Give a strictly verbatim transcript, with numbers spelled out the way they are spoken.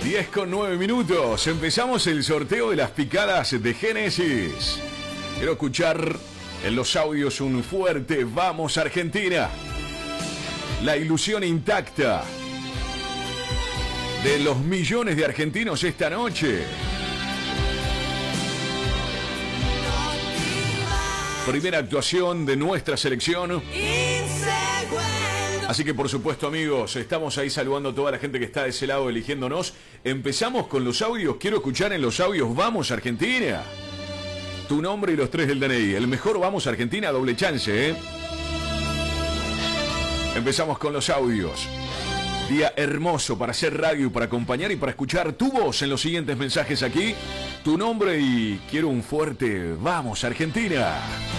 diez con nueve minutos. Empezamos el sorteo de las picadas de Génesis. Quiero escuchar en los audios un fuerte "Vamos Argentina". La ilusión intacta de los millones de argentinos esta noche. Primera actuación de nuestra selección. Así que por supuesto, amigos, estamos ahí saludando a toda la gente que está de ese lado eligiéndonos. Empezamos con los audios. Quiero escuchar en los audios "Vamos Argentina". Tu nombre y los tres del D N I. El mejor "Vamos Argentina", doble chance, ¿eh? Empezamos con los audios. Día hermoso para hacer radio, para acompañar y para escuchar tu voz en los siguientes mensajes aquí. Tu nombre y quiero un fuerte "Vamos Argentina".